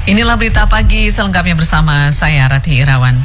Inilah berita pagi selengkapnya bersama saya Ratih Irawan.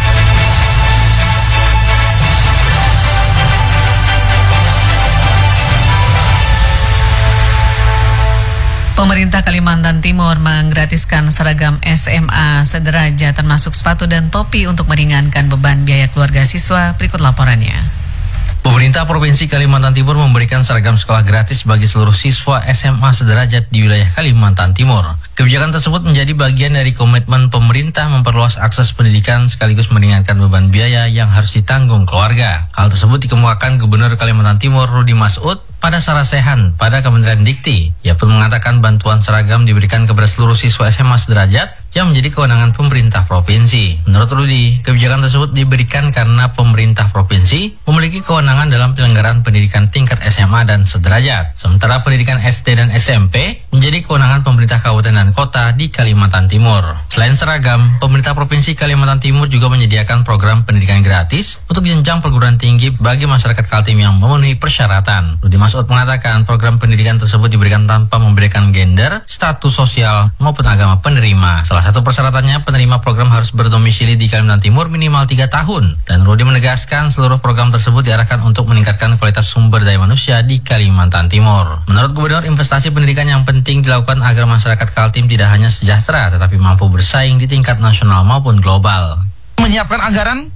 Pemerintah Kalimantan Timur menggratiskan seragam SMA sederajat termasuk sepatu dan topi untuk meringankan beban biaya keluarga siswa. Berikut laporannya. Pemerintah Provinsi Kalimantan Timur memberikan seragam sekolah gratis bagi seluruh siswa SMA sederajat di wilayah Kalimantan Timur. Kebijakan tersebut menjadi bagian dari komitmen pemerintah memperluas akses pendidikan sekaligus meringankan beban biaya yang harus ditanggung keluarga. Hal tersebut dikemukakan Gubernur Kalimantan Timur Rudi Masud pada Sarasehan pada Kementerian Dikti. Ia pun mengatakan bantuan seragam diberikan kepada seluruh siswa SMA sederajat yang menjadi kewenangan pemerintah provinsi. Menurut Rudi, kebijakan tersebut diberikan karena pemerintah provinsi memiliki kewenangan dalam penyelenggaraan pendidikan tingkat SMA dan sederajat. Sementara pendidikan SD dan SMP menjadi kewenangan pemerintah kabupaten dan kota di Kalimantan Timur. Selain seragam, pemerintah provinsi Kalimantan Timur juga menyediakan program pendidikan gratis untuk jenjang perguruan tinggi bagi masyarakat Kaltim yang memenuhi persyaratan. Rudi Masud mengatakan program pendidikan tersebut diberikan tanpa memberikan gender, status sosial maupun agama penerima. Salah satu persyaratannya penerima program harus berdomisili di Kalimantan Timur minimal 3 tahun. Dan Rudi menegaskan seluruh program tersebut diarahkan untuk meningkatkan kualitas sumber daya manusia di Kalimantan Timur. Menurut Gubernur, investasi pendidikan yang penting dilakukan agar masyarakat Kaltim tidak hanya sejahtera tetapi mampu bersaing di tingkat nasional maupun global. Menyiapkan anggaran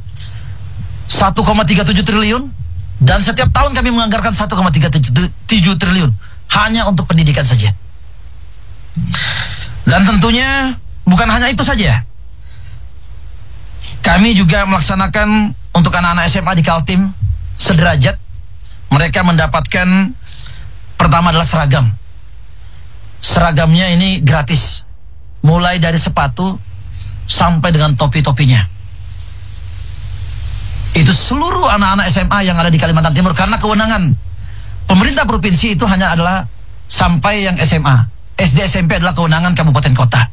1,37 triliun dan setiap tahun kami menganggarkan 1,37 triliun hanya untuk pendidikan saja. Dan tentunya bukan hanya itu saja. Kami juga melaksanakan untuk anak-anak SMA di Kaltim sederajat, mereka mendapatkan pertama adalah seragam. Seragamnya ini gratis, mulai dari sepatu sampai dengan topi-topinya. Itu seluruh anak-anak SMA yang ada di Kalimantan Timur, karena kewenangan pemerintah provinsi itu hanya adalah sampai yang SMA. SD SMP adalah kewenangan kabupaten kota.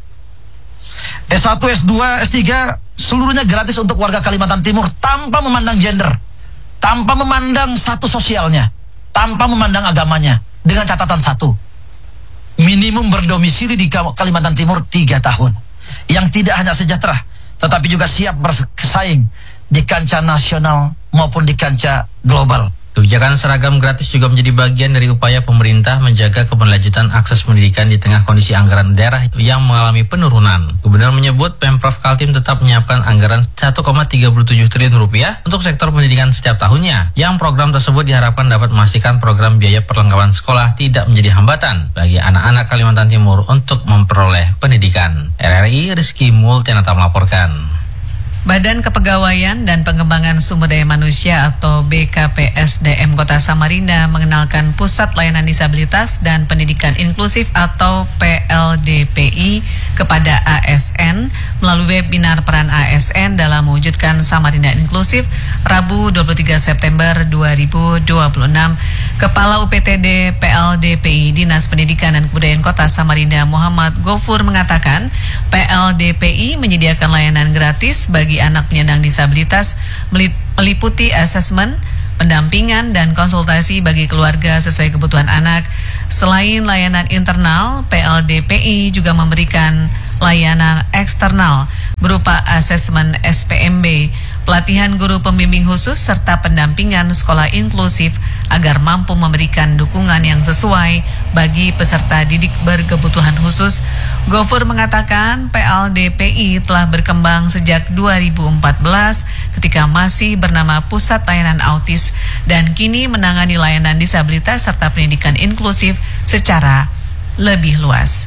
S1, S2, S3 seluruhnya gratis untuk warga Kalimantan Timur tanpa memandang gender, tanpa memandang status sosialnya, tanpa memandang agamanya, dengan catatan satu: minimum berdomisili di Kalimantan Timur 3 tahun, yang tidak hanya sejahtera tetapi juga siap bersaing di kancah nasional maupun di kancah global. Kebijakan seragam gratis juga menjadi bagian dari upaya pemerintah menjaga keberlanjutan akses pendidikan di tengah kondisi anggaran daerah yang mengalami penurunan. Gubernur menyebut Pemprov Kaltim tetap menyiapkan anggaran 1,37 triliun rupiah untuk sektor pendidikan setiap tahunnya, yang program tersebut diharapkan dapat memastikan program biaya perlengkapan sekolah tidak menjadi hambatan bagi anak-anak Kalimantan Timur untuk memperoleh pendidikan. RRI Rizky Multianata melaporkan. Badan Kepegawaian dan Pengembangan Sumber Daya Manusia atau BKPSDM Kota Samarinda mengenalkan Pusat Layanan Disabilitas dan Pendidikan Inklusif atau PLDPI kepada ASN melalui webinar peran ASN dalam mewujudkan Samarinda Inklusif Rabu 23 September 2026. Kepala UPTD PLDPI Dinas Pendidikan dan Kebudayaan Kota Samarinda Muhammad Gofur mengatakan PLDPI menyediakan layanan gratis bagi anak penyandang disabilitas meliputi asesmen, pendampingan, dan konsultasi bagi keluarga sesuai kebutuhan anak. Selain layanan internal, PLDPI juga memberikan layanan eksternal berupa asesmen SPMB, pelatihan guru pembimbing khusus, serta pendampingan sekolah inklusif agar mampu memberikan dukungan yang sesuai bagi peserta didik berkebutuhan khusus. Gofur mengatakan PLDPI telah berkembang sejak 2014 ketika masih bernama Pusat Layanan Autis dan kini menangani layanan disabilitas serta pendidikan inklusif secara lebih luas.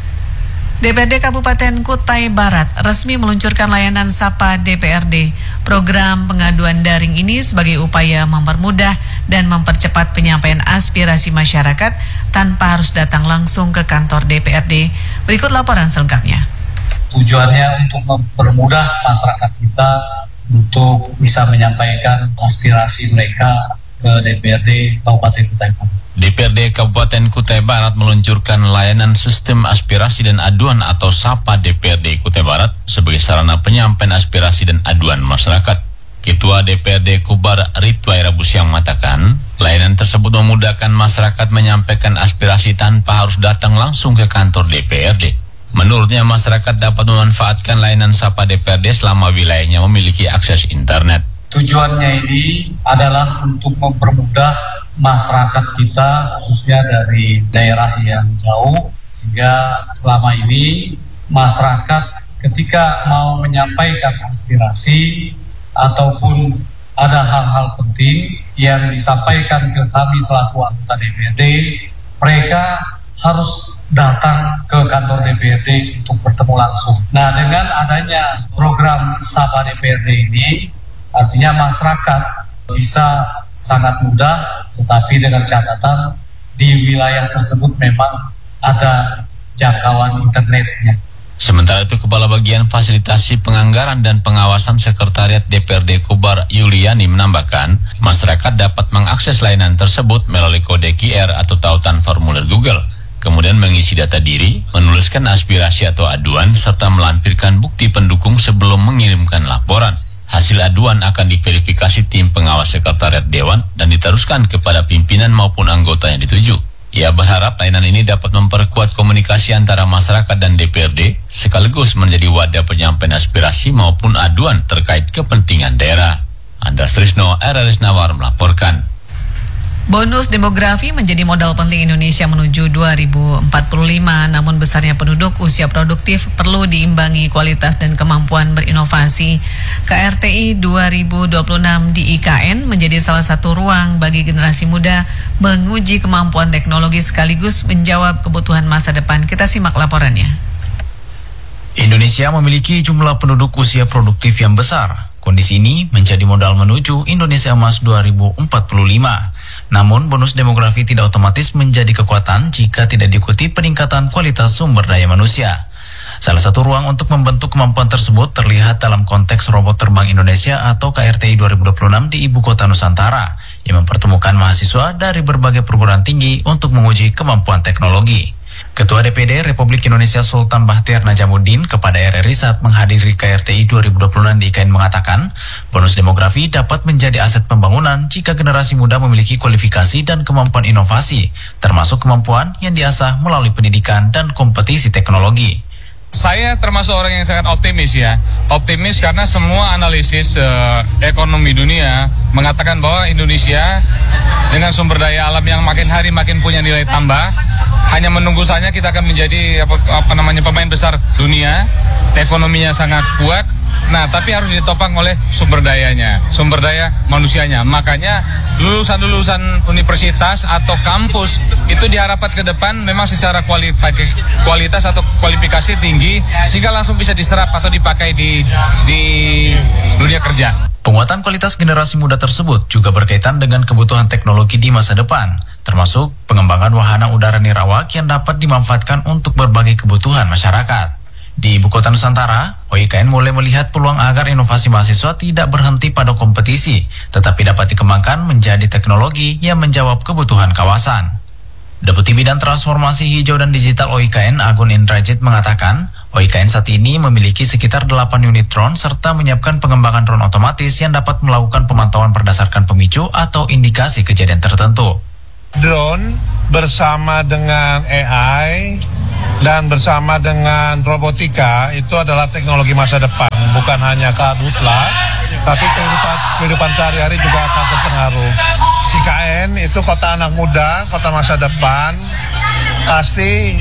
DPRD Kabupaten Kutai Barat resmi meluncurkan layanan Sapa DPRD. Program pengaduan daring ini sebagai upaya mempermudah dan mempercepat penyampaian aspirasi masyarakat tanpa harus datang langsung ke kantor DPRD. Berikut laporan selengkapnya. Tujuannya untuk mempermudah masyarakat kita untuk bisa menyampaikan aspirasi mereka ke DPRD Kabupaten Kutai Barat. DPRD Kabupaten Kutai Barat meluncurkan layanan sistem aspirasi dan aduan atau SAPA DPRD Kutai Barat sebagai sarana penyampaian aspirasi dan aduan masyarakat. Ketua DPRD Kubar Ridwai Rabu siang mengatakan, layanan tersebut memudahkan masyarakat menyampaikan aspirasi tanpa harus datang langsung ke kantor DPRD. Menurutnya, masyarakat dapat memanfaatkan layanan Sapa DPRD selama wilayahnya memiliki akses internet. Tujuannya ini adalah untuk mempermudah masyarakat kita, khususnya dari daerah yang jauh, sehingga selama ini masyarakat ketika mau menyampaikan aspirasi ataupun ada hal-hal penting yang disampaikan ke kami selaku anggota DPRD, mereka harus datang ke kantor DPRD untuk bertemu langsung. Nah, dengan adanya program Sapa DPRD ini, artinya masyarakat bisa sangat mudah, tetapi dengan catatan di wilayah tersebut memang ada jangkauan internetnya. Sementara itu, Kepala Bagian Fasilitasi Penganggaran dan Pengawasan Sekretariat DPRD Kobar Yuliani menambahkan, masyarakat dapat mengakses layanan tersebut melalui kode QR atau tautan formulir Google, kemudian mengisi data diri, menuliskan aspirasi atau aduan, serta melampirkan bukti pendukung sebelum mengirimkan laporan. Hasil aduan akan diverifikasi tim pengawas Sekretariat Dewan dan diteruskan kepada pimpinan maupun anggota yang dituju. Ia berharap layanan ini dapat memperkuat komunikasi antara masyarakat dan DPRD, sekaligus menjadi wadah penyampaian aspirasi maupun aduan terkait kepentingan daerah. Andras Trisno, RRS Nawar melaporkan. Bonus demografi menjadi modal penting Indonesia menuju 2045, namun besarnya penduduk usia produktif perlu diimbangi kualitas dan kemampuan berinovasi. KRTI 2026 di IKN menjadi salah satu ruang bagi generasi muda menguji kemampuan teknologi sekaligus menjawab kebutuhan masa depan. Kita simak laporannya. Indonesia memiliki jumlah penduduk usia produktif yang besar. Kondisi ini menjadi modal menuju Indonesia Emas 2045. Namun, bonus demografi tidak otomatis menjadi kekuatan jika tidak diikuti peningkatan kualitas sumber daya manusia. Salah satu ruang untuk membentuk kemampuan tersebut terlihat dalam konteks Robot Terbang Indonesia atau KRTI 2026 di Ibu Kota Nusantara, yang mempertemukan mahasiswa dari berbagai perguruan tinggi untuk menguji kemampuan teknologi. Ketua DPD Republik Indonesia Sultan Bahtiar Najamuddin kepada RRI saat menghadiri KRTI 2026 di IKN mengatakan, bonus demografi dapat menjadi aset pembangunan jika generasi muda memiliki kualifikasi dan kemampuan inovasi, termasuk kemampuan yang diasah melalui pendidikan dan kompetisi teknologi. Saya termasuk orang yang sangat optimis ya. Optimis karena semua analisis ekonomi dunia mengatakan bahwa Indonesia dengan sumber daya alam yang makin hari makin punya nilai tambah, hanya menunggu saja kita akan menjadi pemain besar dunia. Ekonominya sangat kuat. Nah, tapi harus ditopang oleh sumber dayanya, sumber daya manusianya. Makanya lulusan-lulusan universitas atau kampus itu diharapkan ke depan memang secara kualitas atau kualifikasi tinggi sehingga langsung bisa diserap atau dipakai di dunia kerja. Penguatan kualitas generasi muda tersebut juga berkaitan dengan kebutuhan teknologi di masa depan, termasuk pengembangan wahana udara nirawak yang dapat dimanfaatkan untuk berbagai kebutuhan masyarakat. Di Ibu Kota Nusantara, OIKN mulai melihat peluang agar inovasi mahasiswa tidak berhenti pada kompetisi, tetapi dapat dikembangkan menjadi teknologi yang menjawab kebutuhan kawasan. Deputi Bidang Transformasi Hijau dan Digital OIKN Agun Indrajit mengatakan, OIKN saat ini memiliki sekitar 8 unit drone serta menyiapkan pengembangan drone otomatis yang dapat melakukan pemantauan berdasarkan pemicu atau indikasi kejadian tertentu. Drone bersama dengan AI dan bersama dengan robotika itu adalah teknologi masa depan. Bukan hanya karhutlah, tapi kehidupan sehari-hari juga akan terpengaruh. IKN itu kota anak muda, kota masa depan. Pasti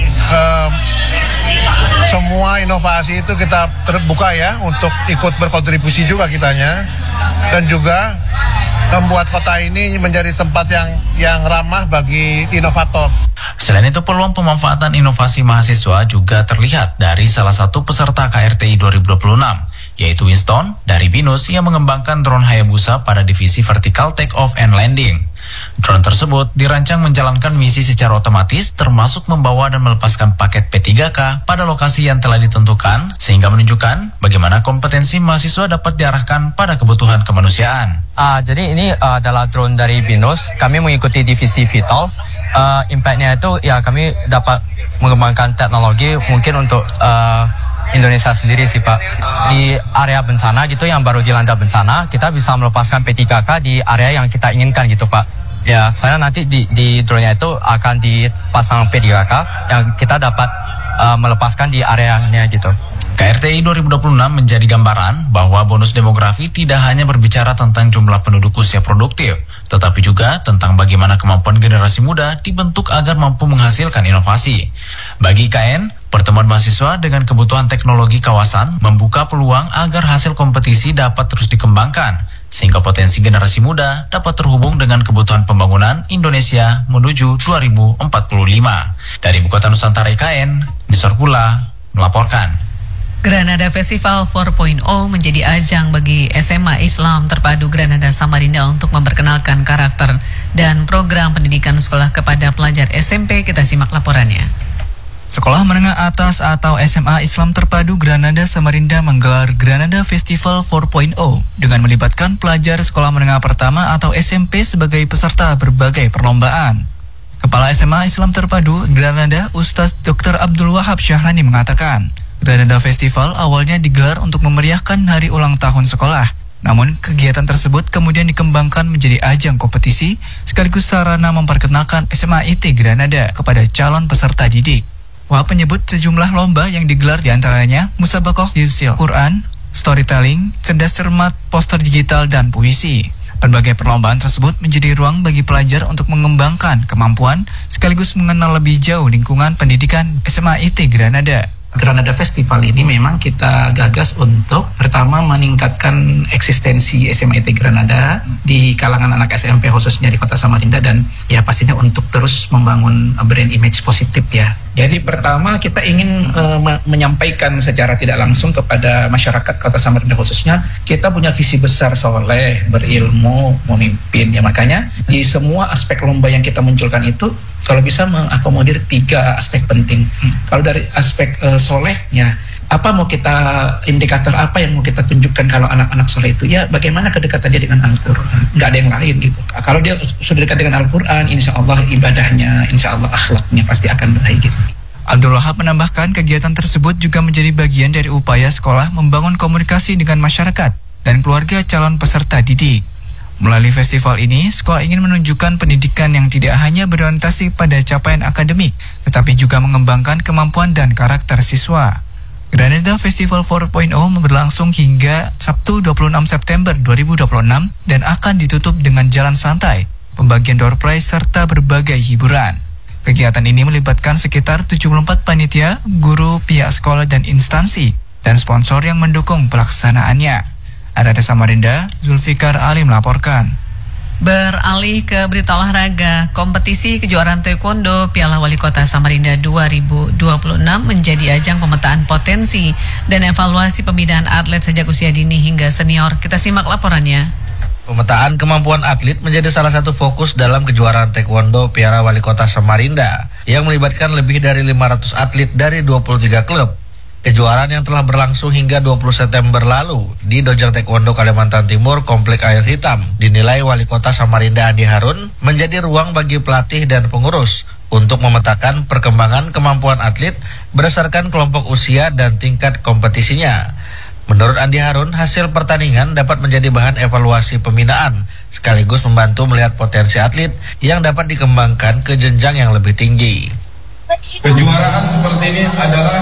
semua inovasi itu kita terbuka ya untuk ikut berkontribusi juga kitanya. Dan juga membuat kota ini menjadi tempat yang ramah bagi inovator. Selain itu, peluang pemanfaatan inovasi mahasiswa juga terlihat dari salah satu peserta KRTI 2026, yaitu Winston dari BINUS yang mengembangkan drone Hayabusa pada divisi vertical take off and landing. Drone tersebut dirancang menjalankan misi secara otomatis, termasuk membawa dan melepaskan paket P3K pada lokasi yang telah ditentukan, sehingga menunjukkan bagaimana kompetensi mahasiswa dapat diarahkan pada kebutuhan kemanusiaan. Jadi ini adalah drone dari BINUS. Kami mengikuti divisi Vital. Impact-nya itu ya kami dapat mengembangkan teknologi mungkin untuk Indonesia sendiri sih Pak. Di area bencana gitu yang baru dilanda bencana, kita bisa melepaskan P3K di area yang kita inginkan gitu Pak. Ya, saya nanti di drone-nya itu akan dipasang P3K yang kita dapat melepaskan di areanya gitu. KRTI 2026 menjadi gambaran bahwa bonus demografi tidak hanya berbicara tentang jumlah penduduk usia produktif, tetapi juga tentang bagaimana kemampuan generasi muda dibentuk agar mampu menghasilkan inovasi. Bagi KN, pertemuan mahasiswa dengan kebutuhan teknologi kawasan membuka peluang agar hasil kompetisi dapat terus dikembangkan, sehingga potensi generasi muda dapat terhubung dengan kebutuhan pembangunan Indonesia menuju 2045. Dari Ibu Kota Nusantara IKN, Nisor Kula melaporkan. Granada Festival 4.0 menjadi ajang bagi SMA Islam Terpadu Granada Samarinda untuk memperkenalkan karakter dan program pendidikan sekolah kepada pelajar SMP. Kita simak laporannya. Sekolah Menengah Atas atau SMA Islam Terpadu Granada Samarinda menggelar Granada Festival 4.0 dengan melibatkan pelajar sekolah menengah pertama atau SMP sebagai peserta berbagai perlombaan. Kepala SMA Islam Terpadu Granada, Ustaz Dr. Abdul Wahab Syahrani mengatakan, Granada Festival awalnya digelar untuk memeriahkan hari ulang tahun sekolah. Namun, kegiatan tersebut kemudian dikembangkan menjadi ajang kompetisi sekaligus sarana memperkenalkan SMA IT Granada kepada calon peserta didik. Wahab menyebut sejumlah lomba yang digelar diantaranya Musabaqah Hifdzil Quran, Storytelling, Cerdas Cermat, Poster Digital, dan Puisi. Berbagai perlombaan tersebut menjadi ruang bagi pelajar untuk mengembangkan kemampuan sekaligus mengenal lebih jauh lingkungan pendidikan SMA IT Granada. Granada Festival ini memang kita gagas untuk pertama meningkatkan eksistensi SMA IT Granada di kalangan anak SMP khususnya di Kota Samarinda, dan ya pastinya untuk terus membangun brand image positif ya. Jadi pertama kita ingin menyampaikan secara tidak langsung kepada masyarakat Kota Samarinda khususnya, kita punya visi besar soleh, berilmu, memimpin ya. Makanya di semua aspek lomba yang kita munculkan itu kalau bisa mengakomodir 3 aspek penting. Kalau dari aspek solehnya, apa mau kita indikator apa yang mau kita tunjukkan kalau anak-anak soleh itu ya bagaimana kedekatan dia dengan Al-Quran, nggak ada yang lain gitu. Kalau dia sudah dekat dengan Al-Quran, insya Allah ibadahnya, insya Allah akhlaknya pasti akan baik gitu. Abdul Wahab menambahkan kegiatan tersebut juga menjadi bagian dari upaya sekolah membangun komunikasi dengan masyarakat dan keluarga calon peserta didik. Melalui festival ini, sekolah ingin menunjukkan pendidikan yang tidak hanya berorientasi pada capaian akademik, tetapi juga mengembangkan kemampuan dan karakter siswa. Granada Festival 4.0 berlangsung hingga Sabtu 26 September 2026 dan akan ditutup dengan jalan santai, pembagian door prize serta berbagai hiburan. Kegiatan ini melibatkan sekitar 74 panitia, guru, pihak sekolah dan instansi, dan sponsor yang mendukung pelaksanaannya. Ada Samarinda, Zulfikar Ali melaporkan. Beralih ke berita olahraga, kompetisi kejuaraan taekwondo Piala Wali Kota Samarinda 2026 menjadi ajang pemetaan potensi dan evaluasi pembinaan atlet sejak usia dini hingga senior. Kita simak laporannya. Pemetaan kemampuan atlet menjadi salah satu fokus dalam kejuaraan taekwondo Piala Wali Kota Samarinda yang melibatkan lebih dari 500 atlet dari 23 klub. Kejuaraan yang telah berlangsung hingga 20 September lalu di Dojang Taekwondo Kalimantan Timur Komplek Air Hitam dinilai Wali Kota Samarinda Andi Harun menjadi ruang bagi pelatih dan pengurus untuk memetakan perkembangan kemampuan atlet berdasarkan kelompok usia dan tingkat kompetisinya. Menurut Andi Harun, hasil pertandingan dapat menjadi bahan evaluasi pembinaan sekaligus membantu melihat potensi atlet yang dapat dikembangkan ke jenjang yang lebih tinggi. Kejuaraan seperti ini adalah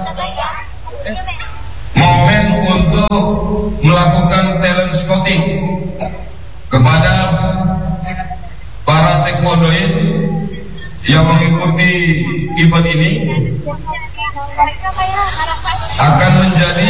momen untuk melakukan talent scouting kepada para taekwondoin yang mengikuti event ini, akan menjadi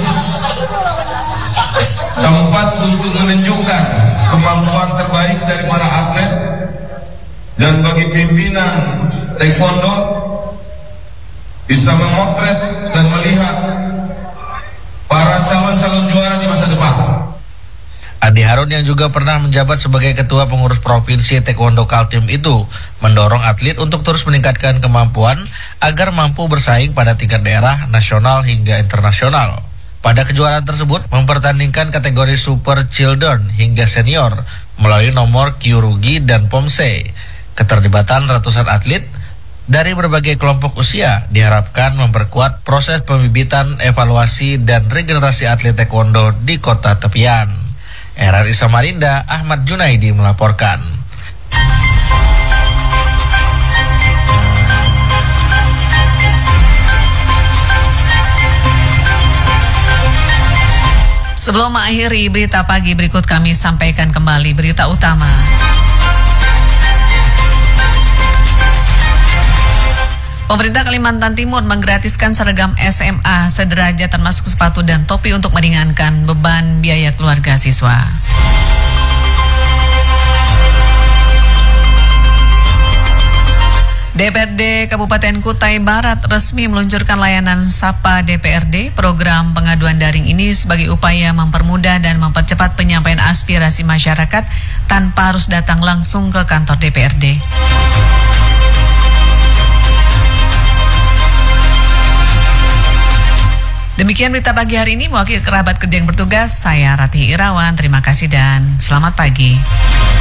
tempat untuk menunjukkan kemampuan terbaik dari para atlet. Dan bagi pimpinan taekwondo bisa memotret dan melihat para calon-calon juara di masa depan. Andi Harun yang juga pernah menjabat sebagai Ketua Pengurus Provinsi Taekwondo Kaltim itu mendorong atlet untuk terus meningkatkan kemampuan agar mampu bersaing pada tingkat daerah, nasional hingga internasional. Pada kejuaraan tersebut mempertandingkan kategori Super Children hingga senior melalui nomor Kyurugi dan Pomse. Keterlibatan ratusan atlet dari berbagai kelompok usia diharapkan memperkuat proses pembibitan, evaluasi, dan regenerasi atlet taekwondo di kota tepian. RRI Samarinda, Ahmad Junaidi melaporkan. Sebelum mengakhiri berita pagi berikut, kami sampaikan kembali berita utama. Pemerintah Kalimantan Timur menggratiskan seragam SMA sederajat termasuk sepatu dan topi untuk meringankan beban biaya keluarga siswa. DPRD Kabupaten Kutai Barat resmi meluncurkan layanan Sapa DPRD. Program pengaduan daring ini sebagai upaya mempermudah dan mempercepat penyampaian aspirasi masyarakat tanpa harus datang langsung ke kantor DPRD. Demikian berita pagi hari ini. Mewakili kerabat kerja yang bertugas, saya Ratih Irawan. Terima kasih dan selamat pagi.